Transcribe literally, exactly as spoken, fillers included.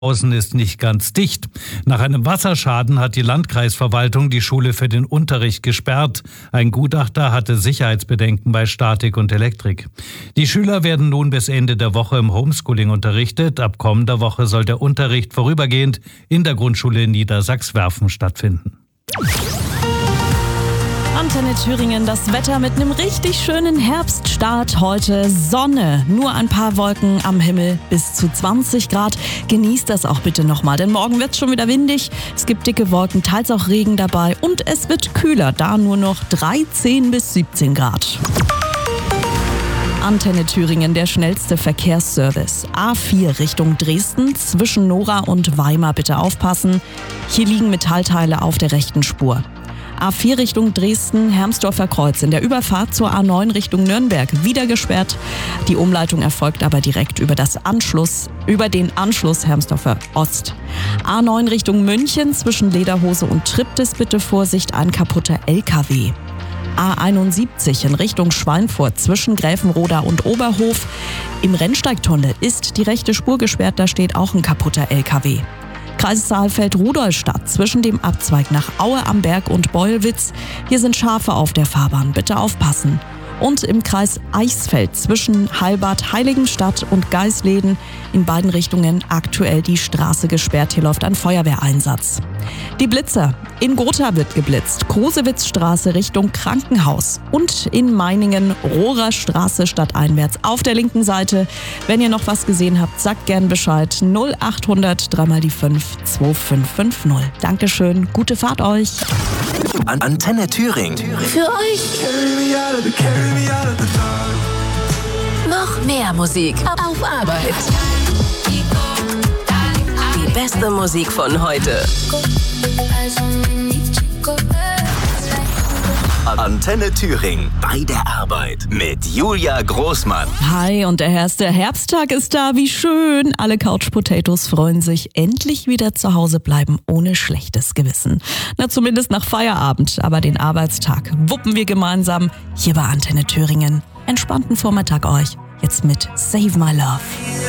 Außen ist nicht ganz dicht. Nach einem Wasserschaden hat die Landkreisverwaltung die Schule für den Unterricht gesperrt. Ein Gutachter hatte Sicherheitsbedenken bei Statik und Elektrik. Die Schüler werden nun bis Ende der Woche im Homeschooling unterrichtet. Ab kommender Woche soll der Unterricht vorübergehend in der Grundschule Niedersachswerfen stattfinden. Antenne Thüringen, das Wetter mit einem richtig schönen Herbststart heute. Sonne, nur ein paar Wolken am Himmel, bis zu zwanzig Grad. Genießt das auch bitte nochmal, denn morgen wird es schon wieder windig. Es gibt dicke Wolken, teils auch Regen dabei und es wird kühler, da nur noch dreizehn bis siebzehn Grad. Antenne Thüringen, der schnellste Verkehrsservice. A vier Richtung Dresden, zwischen Nora und Weimar bitte aufpassen. Hier liegen Metallteile auf der rechten Spur. A vier Richtung Dresden, Hermsdorfer Kreuz in der Überfahrt zur A neun Richtung Nürnberg wieder gesperrt. Die Umleitung erfolgt aber direkt über das Anschluss, über den Anschluss Hermsdorfer Ost. A neun Richtung München zwischen Lederhose und Triptis bitte Vorsicht, ein kaputter L K W. A einundsiebzig in Richtung Schweinfurt zwischen Gräfenroda und Oberhof. Im Rennsteigtunnel ist die rechte Spur gesperrt, da steht auch ein kaputter L K W. Kreis Saalfeld-Rudolstadt zwischen dem Abzweig nach Aue am Berg und Beulwitz. Hier sind Schafe auf der Fahrbahn, bitte aufpassen. Und im Kreis Eichsfeld zwischen Heilbad, Heiligenstadt und Geisleden in beiden Richtungen aktuell die Straße gesperrt. Hier läuft ein Feuerwehreinsatz. Die Blitzer. In Gotha wird geblitzt. Kosewitzstraße Richtung Krankenhaus. Und in Meiningen Rohrerstraße stadteinwärts auf der linken Seite. Wenn ihr noch was gesehen habt, sagt gern Bescheid. null achthundert drei mal die fünf zwei fünf fünf null. Dankeschön, gute Fahrt euch. An Antenne Thüringen. Für euch. Noch mehr Musik auf Arbeit. Die beste Musik von heute. Antenne Thüringen bei der Arbeit mit Julia Großmann. Hi, und der erste Herbsttag ist da, wie schön. Alle Couch Potatoes freuen sich, endlich wieder zu Hause bleiben, ohne schlechtes Gewissen. Na, zumindest nach Feierabend, aber den Arbeitstag wuppen wir gemeinsam hier bei Antenne Thüringen. Entspannten Vormittag euch, jetzt mit Save My Love.